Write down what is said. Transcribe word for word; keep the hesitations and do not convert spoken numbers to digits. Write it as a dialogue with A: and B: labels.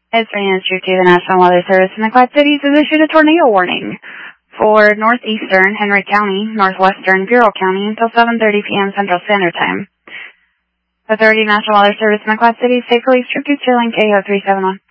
A: It's Radiance True to the National Weather Service, and the Quad Cities has issued a tornado warning for northeastern Henry County, northwestern Bureau County until seven thirty p.m. Central Standard Time. Authority National Weather Service in the Quad Cities, take police trip to Sterling K O three seven one.